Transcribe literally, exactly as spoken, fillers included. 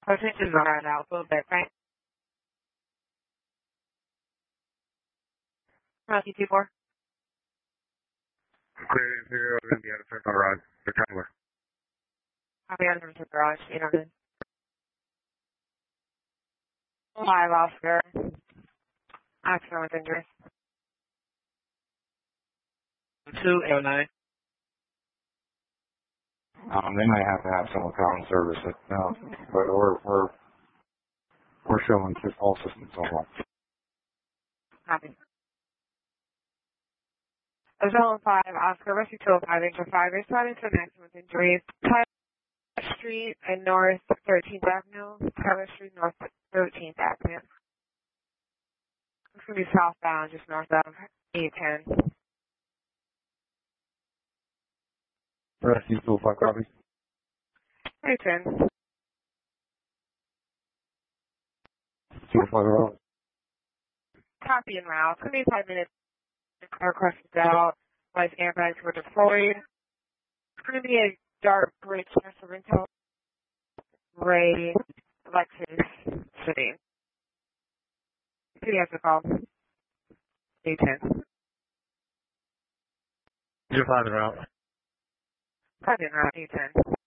Attention right out a little bit, right? Rocky two four. Clear Imperial, Indiana Central Garage, the Trembler. Copy on the garage, eight hundred. Five Oscar. Accident with injury. Two L nine. Um, they might have to have some common service, but no, but we're we're we're showing just all systems on. Copy. Zone five Oscar Rescue two oh five Angel five responding to an accident with injuries. Tyler Street and North thirteenth Avenue. Tyler Street North thirteenth Avenue. It's gonna be southbound, just north of eight ten. Rescue two oh five, copy. eight ten. two oh five road. Copy and route. It's gonna be five minutes. Car crushes out. Life airbags were deployed. It's gonna be a dark gray Sorrento gray Lexus City. Who has to call? eight ten. two oh five route. Copy and route eight ten.